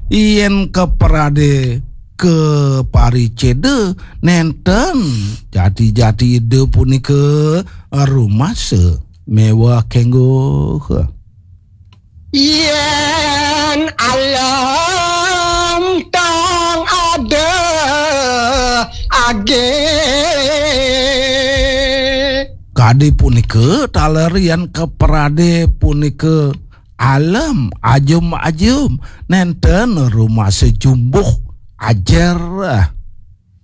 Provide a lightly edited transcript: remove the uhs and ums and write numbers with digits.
yen keperade ke paricede nenten jati-jati ide punika rumah mewah kenggo yen alam tang ada age kade punika talerian keperade punika alam ajum nenten rumah sejumbuh ajar